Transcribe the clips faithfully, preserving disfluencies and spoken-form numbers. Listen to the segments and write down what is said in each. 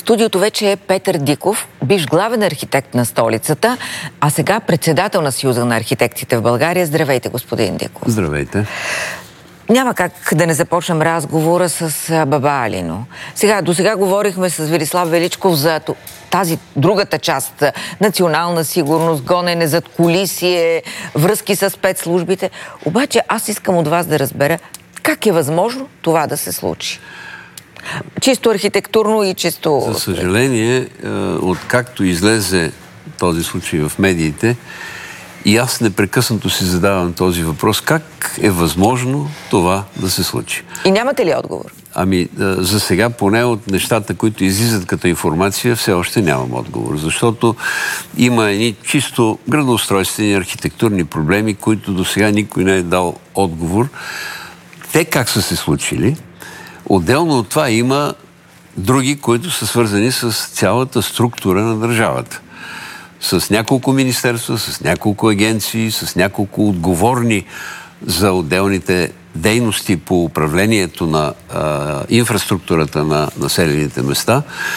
студиото вече е Петър Диков, бивш главен архитект на столицата, а сега председател на Съюза на архитектите в България. Здравейте, господин Диков. Здравейте. Няма как да не започнем разговора с Баба Алино. Сега, до сега говорихме с Велислав Величков за тази другата част, национална сигурност, гонене зад кулисие, връзки с спецслужбите. Обаче аз искам от вас да разбера как е възможно това да се случи. Чисто архитектурно и чисто... За съжаление, откакто излезе този случай в медиите, и аз непрекъснато си задавам този въпрос, как е възможно това да се случи. И нямате ли отговор? Ами, за сега, поне от нещата, които излизат като информация, все още нямам отговор. Защото има едни чисто градоустройствени архитектурни проблеми, които до сега никой не е дал отговор. Те как са се случили? Отделно от това има други, които са свързани с цялата структура на държавата. С няколко министерства, с няколко агенции, с няколко отговорни за отделните дейности по управлението на а, инфраструктурата на населените места,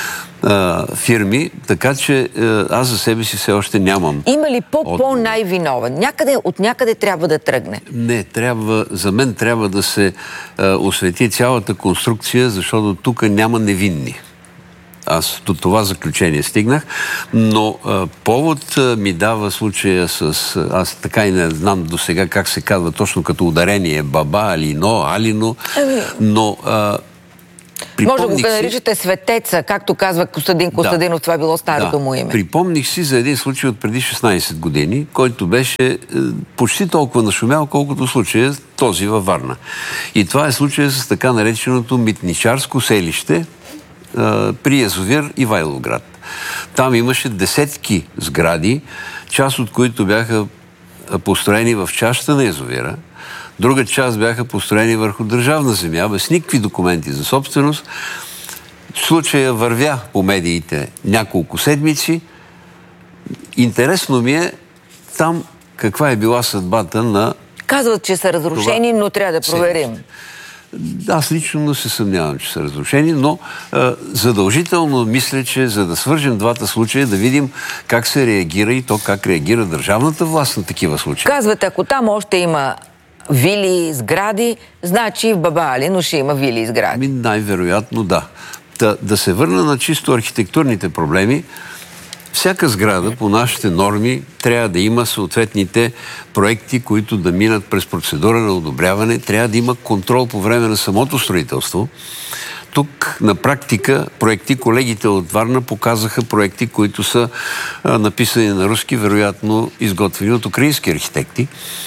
а, фирми, така че а, аз за себе си все още нямам. Има ли по-по-най-виновен? Някъде, от някъде трябва да тръгне? Не, трябва, за мен трябва да се а, освети цялата конструкция, защото тук няма невинни. Аз до това заключение стигнах, но а, повод а, ми дава случая с... Аз така и не знам до сега как се казва точно като ударение Баба, Алино, Алино, но... А, може да го наричате светеца, както казва Костадин Костадинов, да, това било старото да, му име. Припомних си за един случай от преди шестнайсет години, който беше е, почти толкова нашумял, колкото случая този във Варна. И това е случая с така нареченото митничарско селище при язовир Ивайловград. Там имаше десетки сгради, част от които бяха построени в чашата на язовира, друга част бяха построени върху държавна земя, без никакви документи за собственост. Случая вървя по медиите няколко седмици. Интересно ми е там каква е била съдбата на... Казват, че са разрушени, това... но трябва да проверим. Аз лично се съмнявам, че са разрушени, но а, задължително мисля, че за да свържем двата случая, да видим как се реагира и то как реагира държавната власт на такива случаи. Казвате, ако там още има вили, сгради, значи и в Баба Алино ще има вили и сгради. Най-вероятно да. Та, да се върна на чисто архитектурните проблеми. Всяка сграда по нашите норми трябва да има съответните проекти, които да минат през процедура на одобряване. Трябва да има контрол по време на самото строителство. Тук на практика проекти, колегите от Варна показаха проекти, които са а, написани на руски, вероятно изготвени от украински архитекти.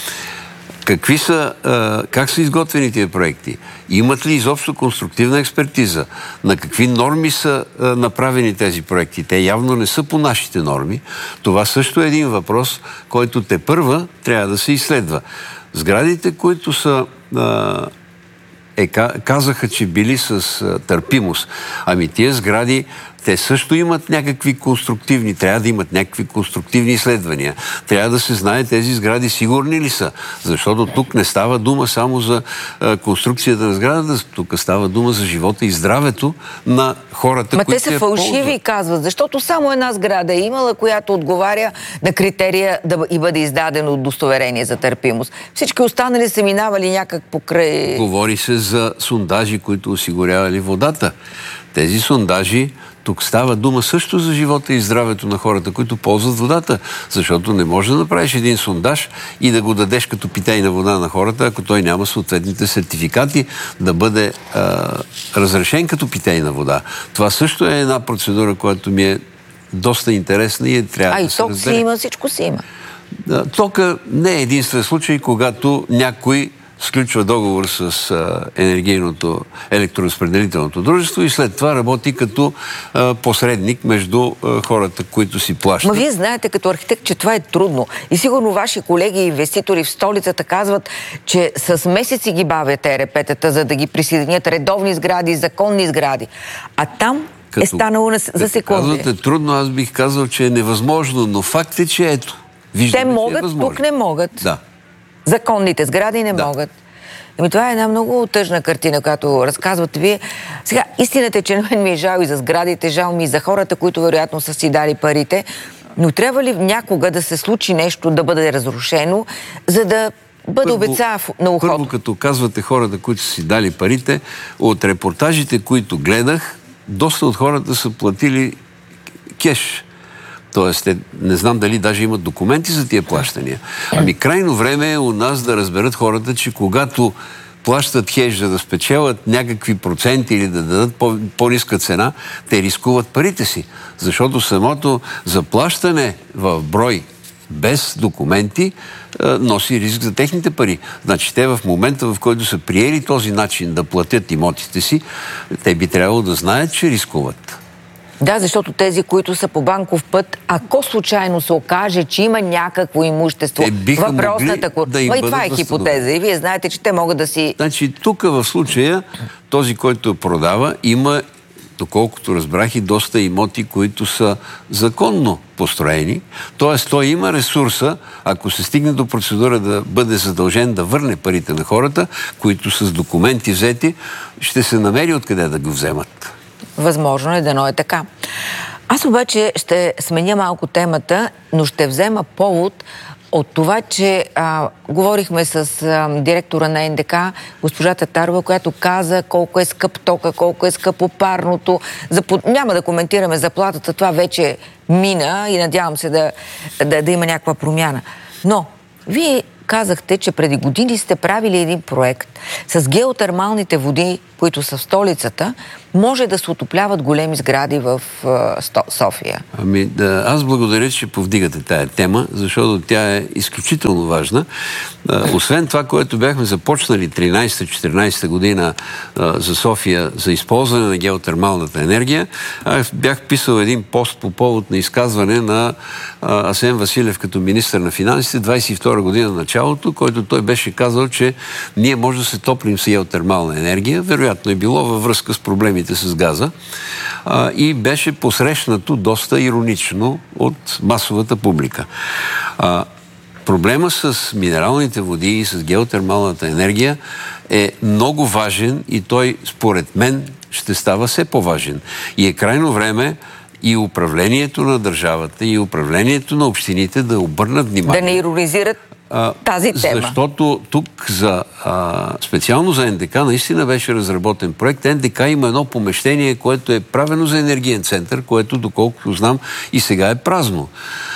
Какви са, а, как са изготвени тия проекти? Имат ли изобщо конструктивна експертиза? На какви норми са а, направени тези проекти? Те явно не са по нашите норми. Това също е един въпрос, който тепърва трябва да се изследва. Сградите, които са... А, е, казаха, че били с а, търпимост. Ами тия сгради, те също имат някакви конструктивни, трябва да имат някакви конструктивни изследвания. Трябва да се знае тези сгради сигурни ли са. Защото тук не става дума само за а, конструкцията на сградата, тук става дума за живота и здравето на хората, Ма които те са фалшиви, ползват. Казват, защото само една сграда е имала, която отговаря на критерия да и бъде издадено удостоверение за търпимост. Всички останали са минавали някак покрай... Говори се за сондажи, които осигурявали водата. Тези сондажи, тук става дума също за живота и здравето на хората, които ползват водата, защото не може да направиш един сондаж и да го дадеш като питейна вода на хората, ако той няма съответните сертификати да бъде а, разрешен като питейна вода. Това също е една процедура, която ми е доста интересна и трябва а да се разбере. А и ток си има, всичко си има. Да, тока не е единствен случай, когато някой сключва договор с а, енергийното електроразпределителното дружество и след това работи като а, посредник между а, хората, които си плащат. Ма вие знаете като архитект, че това е трудно. И сигурно ваши колеги и инвеститори в столицата казват, че с месеци ги бавят ЕРП-тата, за да ги присъединят редовни сгради, законни сгради. А там като, е станало на, за секунди. Казвате трудно, аз бих казал, че е невъзможно, но факт е, че ето. Виждаме, те могат, е тук не могат. Да. Законните сгради не да. могат. Ами това е една много тъжна картина, която разказвате вие. Сега, истината е, че на мен ми е жал и за сградите, жал ми и за хората, които вероятно са си дали парите, но трябва ли някога да се случи нещо, да бъде разрушено, за да бъде обеца на ухото? Първо, като казвате хората, които са си дали парите, от репортажите, които гледах, доста от хората са платили кеш. Тоест, те, не знам дали даже имат документи за тия плащания. Ами крайно време е у нас да разберат хората, че когато плащат хеш, за да спечелят някакви проценти или да дадат по- по-ниска цена, те рискуват парите си. Защото самото заплащане в брой без документи носи риск за техните пари. Значи те в момента, в който са приели този начин да платят имотите си, те би трябвало да знаят, че рискуват. Да, защото тези, които са по банков път, ако случайно се окаже, че има някакво имущество, въпросната... Да им и това е хипотеза. И вие знаете, че те могат да си... Значи тук в случая този, който продава, има, доколкото разбрах, и доста имоти, които са законно построени. Тоест той има ресурса, ако се стигне до процедура да бъде задължен да върне парите на хората, които с документи взети, ще се намери откъде да го вземат. Възможно е, дано е така. Аз обаче ще сменя малко темата, но ще взема повод от това, че а, говорихме с а, директора на Н Д К, госпожа Татарова, която каза колко е скъп тока, колко е скъпо парното. Запо... Няма да коментираме заплатата, това вече мина и надявам се да, да, да има някаква промяна. Но вие казахте, че преди години сте правили един проект с геотермалните води, които са в столицата, може да се отопляват големи сгради в uh, София. Ами, да, аз благодаря, че повдигате тая тема, защото тя е изключително важна. А, освен това, което бяхме започнали тринайсета-четиринайсета година а, за София за използване на геотермалната енергия, аз бях писал един пост по повод на изказване на а, Асен Василев като министър на финансите двайсет и втора година началото, който той беше казал, че ние може да се топлим с геотермална енергия. Вероятно е било във връзка с проблемите с газа а, и беше посрещнато доста иронично от масовата публика. А, проблема с минералните води и с геотермалната енергия е много важен и той, според мен, ще става все по-важен. И е крайно време и управлението на държавата, и управлението на общините да обърнат внимание. Да не иронизират тази тема. Защото тук за, а, специално за Н Д К наистина беше разработен проект. Н Д К има едно помещение, което е правено за енергиен център, което, доколкото знам, и сега е празно.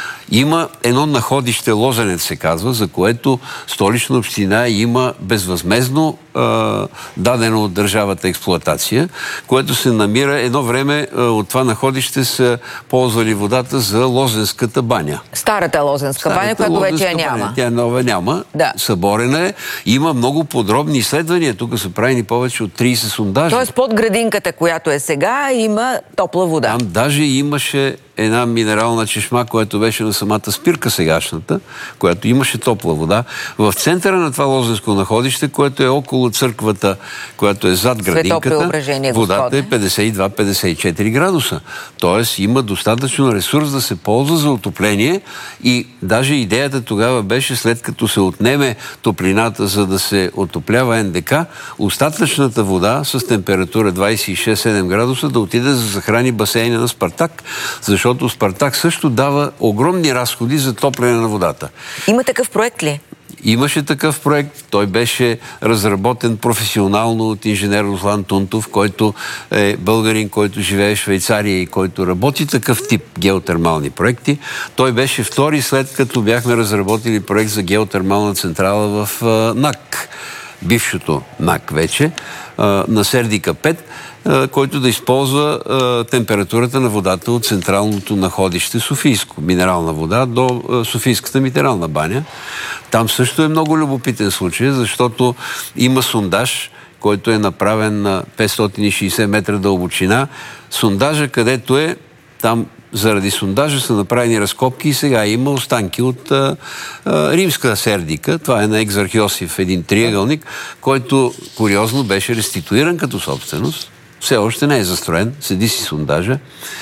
Има едно находище, Лозенец се казва, за което Столична община има безвъзмездно а, дадено от държавата експлоатация, което се намира едно време а, от това находище са ползвали водата за Лозенската баня. Старата Лозенска Старата баня, която вече я няма. Баня. Тя нова няма. Да. Съборена е. Има много подробни изследвания. Тук са правени повече от трийсет сондажи. Тоест под градинката, която е сега, има топла вода. Там даже имаше една минерална чешма, която беше на самата спирка сегашната, която имаше топла вода. В центъра на това лозенско находище, което е около църквата, която е зад градинката, водата е петдесет и два - петдесет и четири градуса. Тоест има достатъчно ресурс да се ползва за отопление и даже идеята тогава беше, след като се отнеме топлината, за да се отоплява Н Д К, остатъчната вода с температура двайсет и шест - седем градуса да отиде за да захрани басейна на Спартак, защото Спартак също дава огромни разходи за топлене на водата. Има такъв проект ли? Имаше такъв проект. Той беше разработен професионално от инженер Руслан Тунтов, който е българин, който живее в Швейцария и който работи такъв тип геотермални проекти. Той беше втори, след като бяхме разработили проект за геотермална централа в НАК. Бившото НАК вече, на Сердика пет, който да използва а, температурата на водата от централното находище Софийско, минерална вода, до а, Софийската минерална баня. Там също е много любопитен случай, защото има сондаж, който е направен на петстотин и шейсет метра дълбочина. Сондажа, където е, там заради сондажа са направени разкопки и сега има останки от а, а, римска Сердика. Това е на Екзархиосиф, един триъгълник, който куриозно беше реституиран като собственост. Все още не е застроен, седи си сондажа.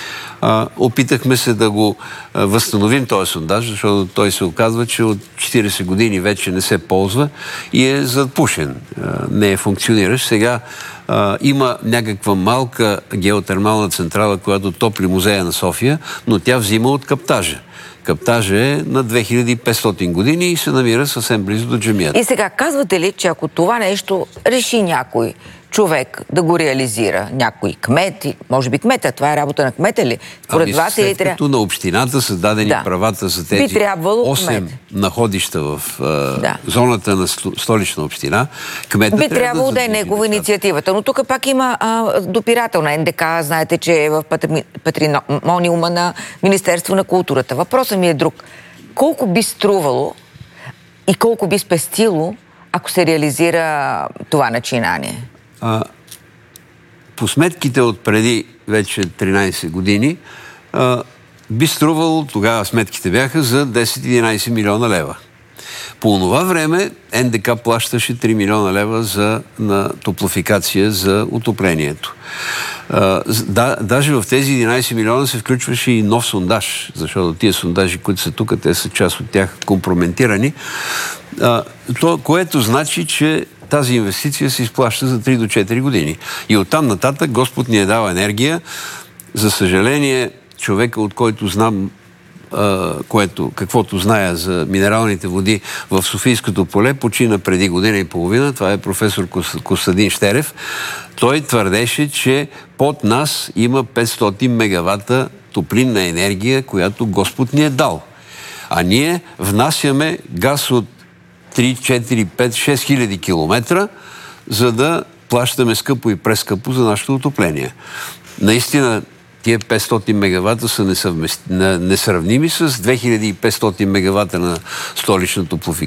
А, опитахме се да го а, възстановим този сондаж, защото той се оказва, че от четирийсет години вече не се ползва и е запушен. А, не е функциониращ. Сега а, има някаква малка геотермална централа, която топли музея на София, но тя взима от каптажа. Каптажа е на две хиляди и петстотин години и се намира съвсем близо до джамията. И сега казвате ли, че ако това нещо реши някой човек да го реализира, някой кмет, може би кмета, това е работа на кмета ли? Според ами, вас след като трябва... на общината са дадени да. правата за тези осем находища в а, да. зоната на столична община, кмета би трябва трябвало да, да е негова инициативата. Но тук пак има а, допирател на Н Д К, знаете, че е в патримониума на Министерство на културата. Въпросът ми е друг. Колко би струвало и колко би спестило, ако се реализира това начинание? А, по сметките от преди вече тринайсет години а, би струвало, тогава сметките бяха за десет-единайсет милиона лева. По това време Н Д К плащаше три милиона лева за, на топлофикация за отоплението. А, да, даже в тези единайсет милиона се включваше и нов сондаж, защото тия сондажи, които са тук, те са част от тях компрометирани, а, то, което значи, че тази инвестиция се изплаща за три до четири години. И оттам нататък Господ ни е дал енергия. За съжаление, човека, от който знам което, каквото зная за минералните води в Софийското поле, почина преди година и половина. Това е професор Костадин Щерев. Той твърдеше, че под нас има петстотин мегавата топлинна енергия, която Господ ни е дал. А ние внасяме газ от три, четири, пет, шест хиляди километра, за да плащаме скъпо и прескъпо за нашето отопление. Наистина, тия петстотин мегавата са несъвмест... несравними с две хиляди и петстотин мегавата на столична топлофикация.